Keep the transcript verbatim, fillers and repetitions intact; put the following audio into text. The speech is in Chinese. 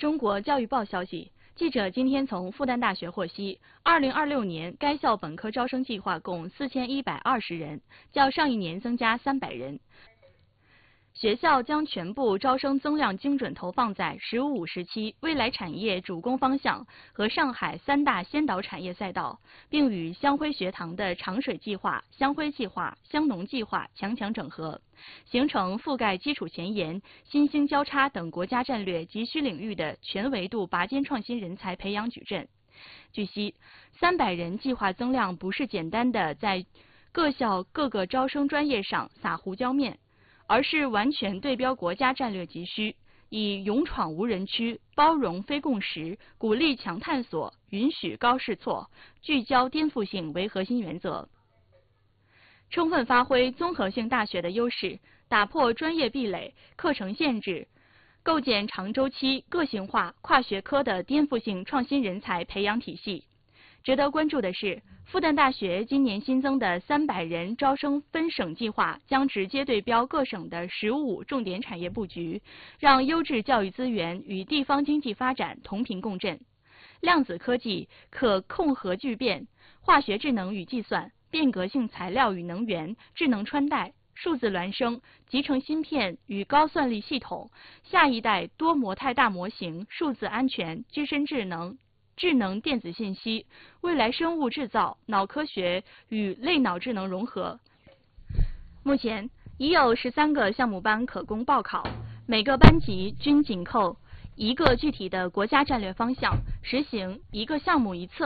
中国教育报消息，记者今天从复旦大学获悉，二零二六年该校本科招生计划共四千一百二十人，较上一年增加三百人。学校将全部招生增量精准投放在“十五五”时期未来产业主攻方向和上海三大先导产业赛道，并与湘辉学堂的长水计划、湘辉计划、湘农计划强强整合，形成覆盖基础前沿、新兴交叉等国家战略急需领域的全维度拔尖创新人才培养矩阵。据悉，三百人计划增量不是简单的在各校各个招生专业上撒胡椒面，而是完全对标国家战略急需，以勇闯无人区、包容非共识、鼓励强探索、允许高试错、聚焦颠覆性为核心原则，充分发挥综合性大学的优势，打破专业壁垒、课程限制，构建长周期、个性化、跨学科的颠覆性创新人才培养体系。值得关注的是，复旦大学今年新增的三百人招生分省计划将直接对标各省的“十五五”重点产业布局，让优质教育资源与地方经济发展同频共振。量子科技、可控核聚变、化学智能与计算、变革性材料与能源、智能穿戴、数字孪生、集成芯片与高算力系统、下一代多模态大模型、数字安全、具身智能、智能电子信息、未来生物制造、脑科学与类脑智能融合。目前已有十三个项目班可供报考，每个班级均紧扣一个具体的国家战略方向，实行一个项目一策。